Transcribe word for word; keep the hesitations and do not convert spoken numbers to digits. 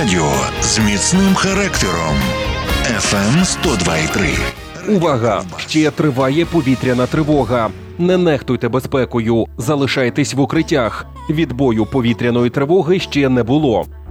радіо з міцним характером. еф ем сто два і три. Увага! Ще триває повітряна тривога. Не нехтуйте безпекою, залишайтесь в укриттях. Відбою повітряної тривоги ще не було.